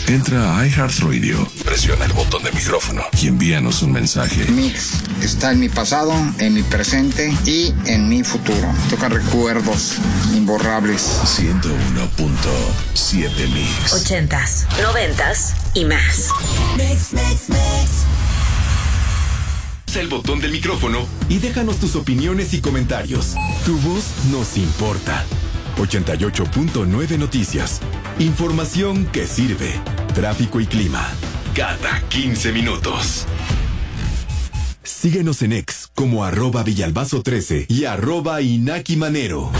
Entra a iHeartRadio, presiona el botón de micrófono y envíanos un mensaje. Mix está en mi pasado, en mi presente y en mi futuro. Toca recuerdos imborrables. 101.7 Mix. 80s, 90s y más. Mix. El botón del micrófono y déjanos tus opiniones y comentarios. Tu voz nos importa. 88.9 Noticias. Información que sirve. Tráfico y clima. Cada 15 minutos. Síguenos en X como @Villalbazo13 y @InakiManero.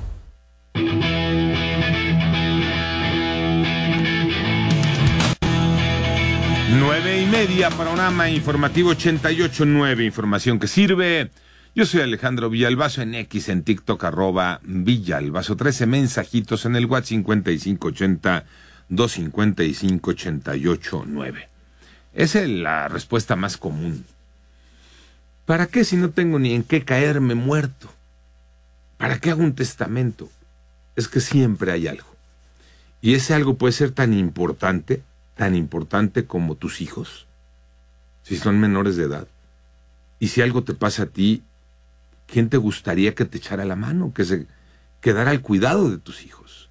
9:30, panorama informativo 88.9, información que sirve. Yo soy Alejandro Villalbazo en X, en TikTok, @Villalbazo13, mensajitos en el WhatsApp 5580-255-889. Esa es la respuesta más común. ¿Para qué si no tengo ni en qué caerme muerto? ¿Para qué hago un testamento? Es que siempre hay algo. Y ese algo puede ser tan importante como tus hijos, si son menores de edad. Y si algo te pasa a ti, ¿quién te gustaría que te echara la mano, que se quedara al cuidado de tus hijos?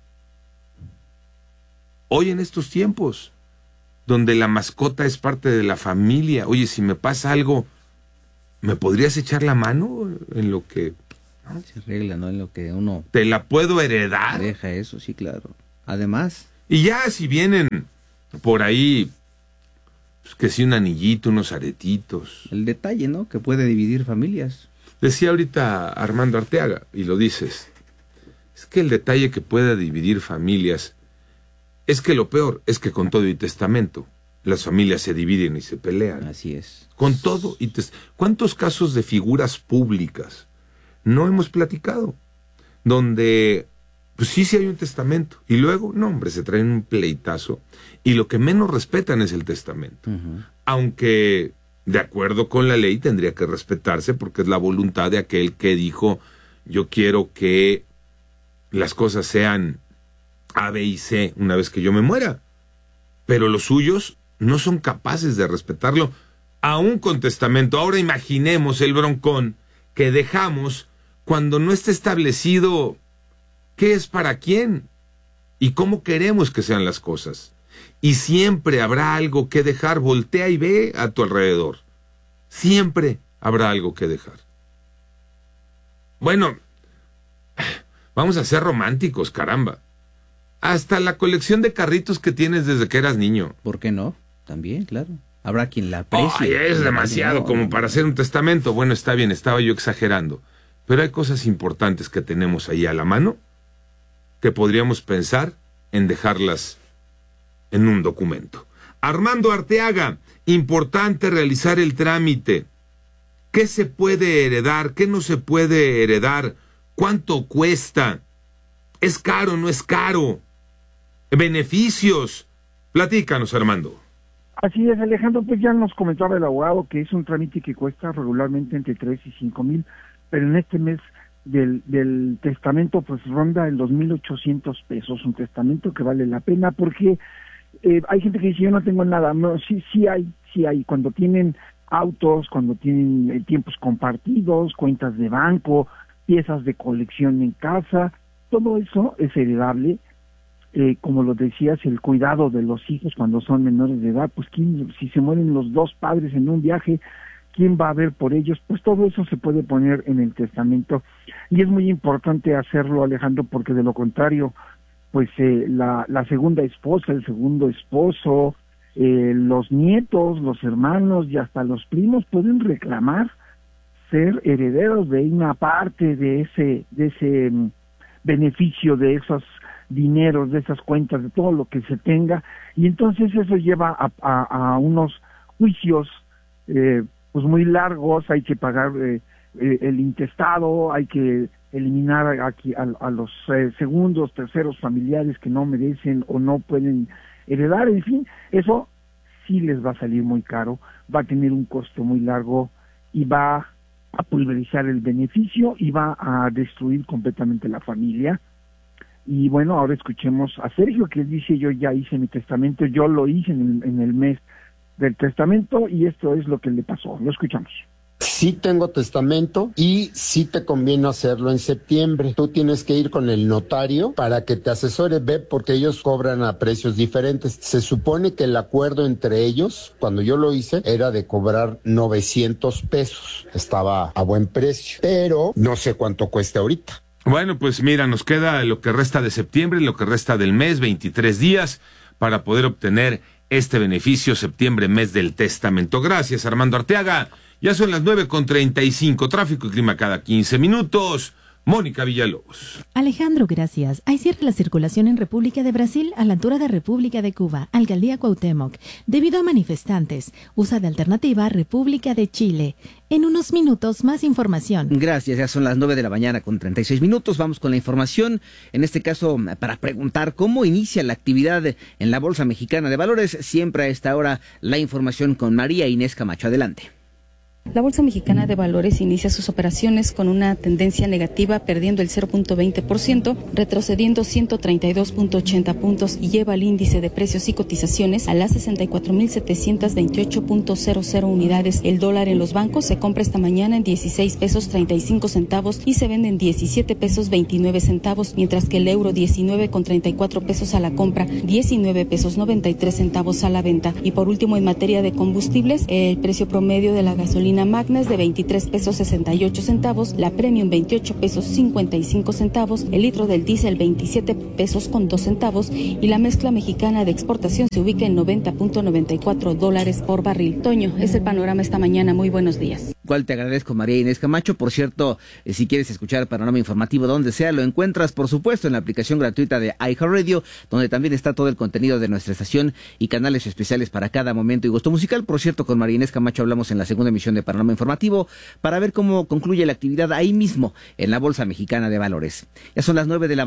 Hoy en estos tiempos, donde la mascota es parte de la familia, oye, si me pasa algo, ¿me podrías echar la mano en lo que... ¿no? Se arregla, ¿no? En lo que uno... ¿Te la puedo heredar? Deja eso, sí, claro. Además... Y ya si vienen por ahí, pues que si un anillito, unos aretitos. El detalle, ¿no? Que puede dividir familias. Decía ahorita Armando Arteaga, y lo dices, es que el detalle que pueda dividir familias, es que lo peor es que con todo y testamento, las familias se dividen y se pelean. Así es. Con todo y ¿cuántos casos de figuras públicas no hemos platicado? Donde, pues sí hay un testamento, y luego, no hombre, se traen un pleitazo, y lo que menos respetan es el testamento. Uh-huh. Aunque, de acuerdo con la ley, tendría que respetarse, porque es la voluntad de aquel que dijo, yo quiero que las cosas sean A, B y C una vez que yo me muera. Pero los suyos no son capaces de respetarlo, aún con testamento. Ahora imaginemos el broncón que dejamos cuando no está establecido qué es para quién y cómo queremos que sean las cosas. Y siempre habrá algo que dejar. Voltea y ve a tu alrededor. Siempre habrá algo que dejar. Bueno, vamos a ser románticos, caramba. Hasta la colección de carritos que tienes desde que eras niño. ¿Por qué no? También, claro. Habrá quien la aprecie. Oh, es demasiado como para hacer un testamento. Bueno, está bien, estaba yo exagerando. Pero hay cosas importantes que tenemos ahí a la mano que podríamos pensar en dejarlas en un documento. Armando Arteaga, importante realizar el trámite. ¿Qué se puede heredar? ¿Qué no se puede heredar? ¿Cuánto cuesta? ¿Es caro o no es caro? ¿Beneficios? Platícanos, Armando. Así es, Alejandro, pues ya nos comentaba el abogado que es un trámite que cuesta regularmente entre 3 y 5 mil, pero en este mes del testamento pues ronda en los 1,800 pesos, un testamento que vale la pena porque hay gente que dice yo no tengo nada. No, sí hay, cuando tienen autos, cuando tienen tiempos compartidos, cuentas de banco, piezas de colección en casa, todo eso es heredable. Como lo decías, el cuidado de los hijos cuando son menores de edad, pues si se mueren los dos padres en un viaje, ¿quién va a ver por ellos? Pues todo eso se puede poner en el testamento y es muy importante hacerlo, Alejandro, porque de lo contrario, pues la segunda esposa, el segundo esposo, los nietos, los hermanos y hasta los primos pueden reclamar ser herederos de una parte de ese beneficio, de esos dineros, de esas cuentas, de todo lo que se tenga, y entonces eso lleva a unos juicios pues muy largos. Hay que pagar el intestado, hay que eliminar aquí a los segundos, terceros familiares que no merecen o no pueden heredar, en fin, eso sí les va a salir muy caro, va a tener un costo muy largo y va a pulverizar el beneficio y va a destruir completamente la familia. Y bueno, ahora escuchemos a Sergio, que él dice: yo ya hice mi testamento, yo lo hice en el mes del testamento, y esto es lo que le pasó. Lo escuchamos. Sí tengo testamento y sí te conviene hacerlo en septiembre. Tú tienes que ir con el notario para que te asesore, ve, porque ellos cobran a precios diferentes. Se supone que el acuerdo entre ellos, cuando yo lo hice, era de cobrar 900 pesos. Estaba a buen precio, pero no sé cuánto cueste ahorita. Bueno, pues mira, nos queda lo que resta de septiembre, lo que resta del mes, 23 días, para poder obtener este beneficio, septiembre, mes del testamento. Gracias, Armando Arteaga. Ya son las 9:35, tráfico y clima cada 15 minutos. Mónica Villalobos. Alejandro, gracias. Hay cierre la circulación en República de Brasil a la altura de República de Cuba, Alcaldía Cuauhtémoc, debido a manifestantes. Usa de alternativa República de Chile. En unos minutos, más información. Gracias, ya son las 9:36. Vamos con la información. En este caso, para preguntar cómo inicia la actividad en la Bolsa Mexicana de Valores. Siempre a esta hora, la información con María Inés Camacho. Adelante. La Bolsa Mexicana de Valores inicia sus operaciones con una tendencia negativa, perdiendo el 0.20%, retrocediendo 132.80 puntos y lleva el índice de precios y cotizaciones a las 64.728.00 unidades. El dólar en los bancos se compra esta mañana en 16 pesos 35 centavos y se vende en 17 pesos 29 centavos, mientras que el euro 19,34 pesos a la compra, 19 pesos 93 centavos a la venta. Y por último, en materia de combustibles, el precio promedio de la gasolina Magna es de 23 pesos 68 centavos, la Premium 28 pesos 55 centavos, el litro del diésel 27 pesos con 2 centavos y la mezcla mexicana de exportación se ubica en $90.94 por barril. Toño, es el panorama esta mañana. Muy buenos días. Cual te agradezco, María Inés Camacho. Por cierto, si quieres escuchar Panorama Informativo donde sea, lo encuentras, por supuesto, en la aplicación gratuita de iHeartRadio, donde también está todo el contenido de nuestra estación y canales especiales para cada momento y gusto musical. Por cierto, con María Inés Camacho hablamos en la segunda emisión de Panorama Informativo para ver cómo concluye la actividad ahí mismo, en la Bolsa Mexicana de Valores. Ya son las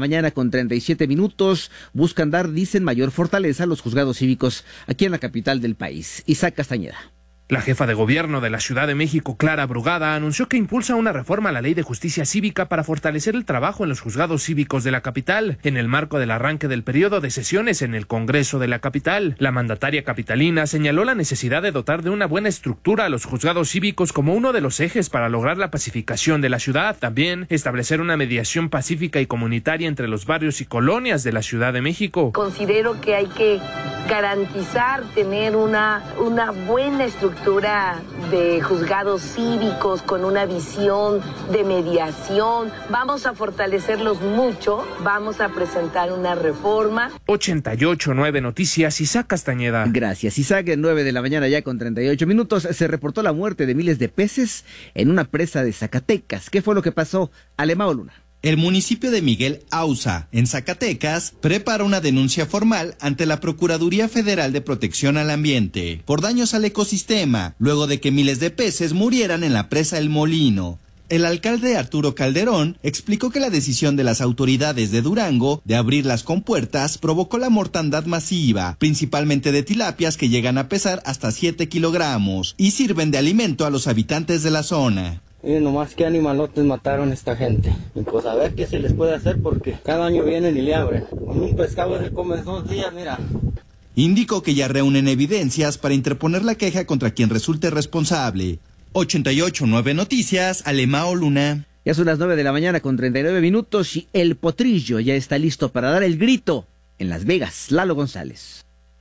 9:37. Buscan dar, dicen, mayor fortaleza a los juzgados cívicos aquí en la capital del país. Isaac Castañeda. La jefa de gobierno de la Ciudad de México, Clara Brugada, anunció que impulsa una reforma a la Ley de Justicia Cívica para fortalecer el trabajo en los juzgados cívicos de la capital, en el marco del arranque del periodo de sesiones en el Congreso de la capital. La mandataria capitalina señaló la necesidad de dotar de una buena estructura a los juzgados cívicos como uno de los ejes para lograr la pacificación de la ciudad. También establecer una mediación pacífica y comunitaria entre los barrios y colonias de la Ciudad de México. Considero que hay que garantizar tener una buena estructura de juzgados cívicos con una visión de mediación. Vamos a fortalecerlos mucho, vamos a presentar una reforma. 88.9 Noticias, Isaac Castañeda. Gracias, Isaac. 9:38. Se reportó la muerte de miles de peces en una presa de Zacatecas. ¿Qué fue lo que pasó? Alemao Luna. El municipio de Miguel Auza, en Zacatecas, prepara una denuncia formal ante la Procuraduría Federal de Protección al Ambiente por daños al ecosistema, luego de que miles de peces murieran en la presa El Molino. El alcalde Arturo Calderón explicó que la decisión de las autoridades de Durango de abrir las compuertas provocó la mortandad masiva, principalmente de tilapias que llegan a pesar hasta 7 kilogramos y sirven de alimento a los habitantes de la zona. Nomás qué animalotes mataron a esta gente. Y pues a ver qué se les puede hacer porque cada año vienen y le abren. Con un pescado se come 2 días, mira. Indicó que ya reúnen evidencias para interponer la queja contra quien resulte responsable. 88.9 Noticias, Alemao Luna. Ya son las 9:39 y el potrillo ya está listo para dar el grito en Las Vegas. Lalo González.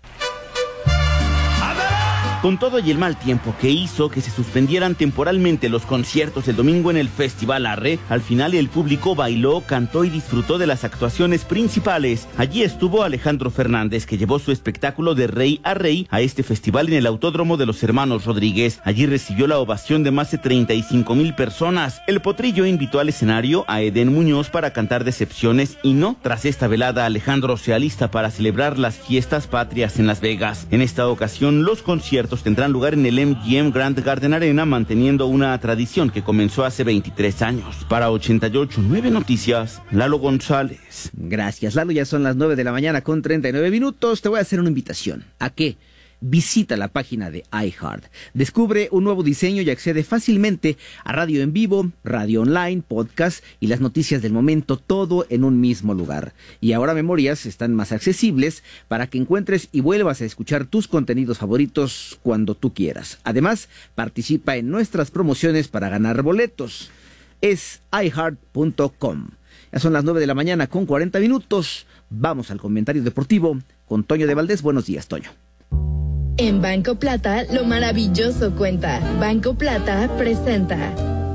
Con todo y el mal tiempo que hizo que se suspendieran temporalmente los conciertos el domingo en el Festival Arre, al final el público bailó, cantó y disfrutó de las actuaciones principales. Allí estuvo Alejandro Fernández, que llevó su espectáculo de Rey a Rey a este festival en el Autódromo de los Hermanos Rodríguez. Allí recibió la ovación de más de 35,000 personas. El potrillo invitó al escenario a Edén Muñoz para cantar Decepciones y no. Tras esta velada, Alejandro se alista para celebrar las fiestas patrias en Las Vegas. En esta ocasión, los conciertos tendrán lugar en el MGM Grand Garden Arena, manteniendo una tradición que comenzó hace 23 años. Para 88.9 Noticias, Lalo González. Gracias, Lalo. Ya son las 9:39. Te voy a hacer una invitación. ¿A qué? visita la página de iHeart. Descubre un nuevo diseño y accede fácilmente a radio en vivo, radio online, podcast y las noticias del momento, todo en un mismo lugar. Y ahora Memorias están más accesibles para que encuentres y vuelvas a escuchar tus contenidos favoritos cuando tú quieras. Además, participa en nuestras promociones para ganar boletos. Es iHeart.com. Ya son las 9 de la mañana con 40 minutos. Vamos al comentario deportivo con Toño de Valdés. Buenos días, Toño. En Banco Plata, lo maravilloso cuenta. Banco Plata presenta.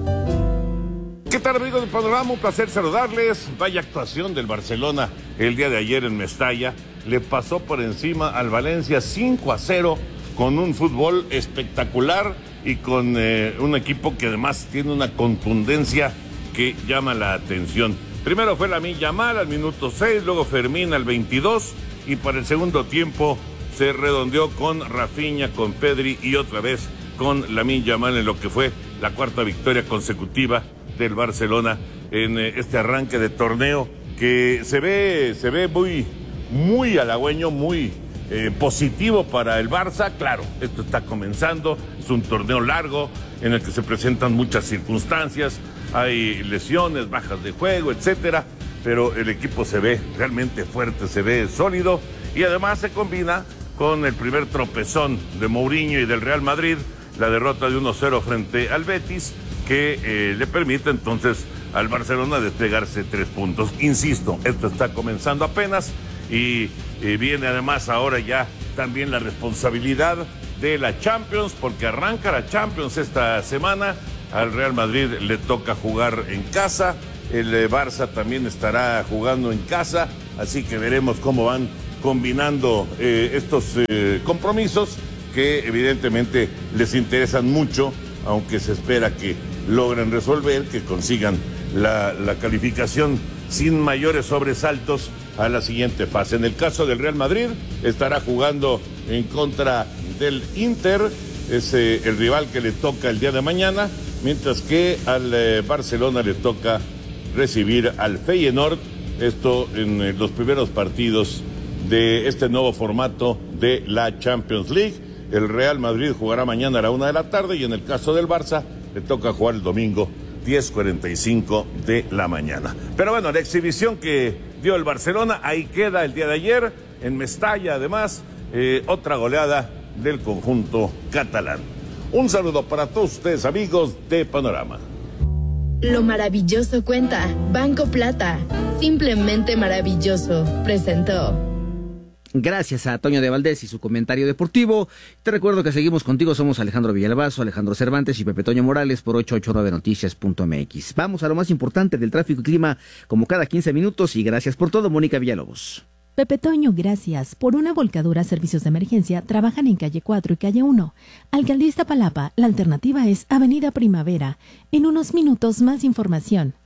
¿Qué tal, amigos de Panorama? Un placer saludarles. Vaya actuación del Barcelona el día de ayer en Mestalla. Le pasó por encima al Valencia 5-0 con un fútbol espectacular y con un equipo que además tiene una contundencia que llama la atención. Primero fue Lamine Yamal al minuto 6, luego Fermín al 22 y para el segundo tiempo se redondeó con Rafinha, con Pedri y otra vez con Lamine Yamal en lo que fue la cuarta victoria consecutiva del Barcelona en este arranque de torneo que se ve muy halagüeño, muy positivo para el Barça. Claro, esto está comenzando, es un torneo largo en el que se presentan muchas circunstancias, hay lesiones, bajas de juego, etcétera, pero el equipo se ve realmente fuerte, se ve sólido y además se combina con el primer tropezón de Mourinho y del Real Madrid, la derrota de 1-0 frente al Betis, que le permite entonces al Barcelona despegarse 3 puntos. Insisto, esto está comenzando apenas y viene además ahora ya también la responsabilidad de la Champions, porque arranca la Champions esta semana. Al Real Madrid le toca jugar en casa, el Barça también estará jugando en casa, así que veremos cómo van combinando estos compromisos que evidentemente les interesan mucho, aunque se espera que logren resolver, que consigan la calificación sin mayores sobresaltos a la siguiente fase. En el caso del Real Madrid, estará jugando en contra del Inter, es el rival que le toca el día de mañana, mientras que al Barcelona le toca recibir al Feyenoord, esto en los primeros partidos de este nuevo formato de la Champions League. El Real Madrid jugará mañana a la 1 de la tarde y en el caso del Barça le toca jugar el domingo 10:45 de la mañana. Pero bueno, la exhibición que dio el Barcelona, ahí queda el día de ayer, en Mestalla además, otra goleada del conjunto catalán. Un saludo para todos ustedes, amigos de Panorama. Lo maravilloso cuenta. Banco Plata, simplemente maravilloso, presentó. Gracias a Toño de Valdés y su comentario deportivo. Te recuerdo que seguimos contigo, somos Alejandro Villalbazo, Alejandro Cervantes y Pepe Toño Morales por 889noticias.mx. Vamos a lo más importante del tráfico y clima como cada 15 minutos y gracias por todo, Mónica Villalobos. Pepe Toño, gracias. Por una volcadura, servicios de emergencia trabajan en calle 4 y calle 1. Alcaldía Iztapalapa, la alternativa es Avenida Primavera. En unos minutos más información.